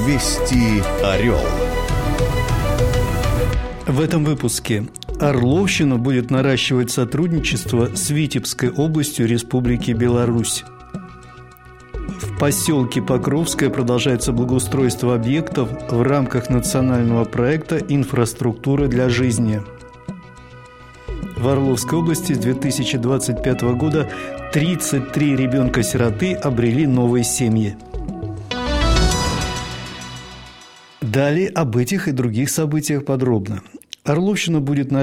Вести Орел. В этом выпуске Орловщина будет наращивать сотрудничество с Витебской областью Республики Беларусь. В поселке Покровское продолжается благоустройство объектов в рамках национального проекта «Инфраструктура для жизни». В Орловской области с 2025 года 33 ребенка-сироты обрели новые семьи. Далее об этих и других событиях подробно. Орловщина будет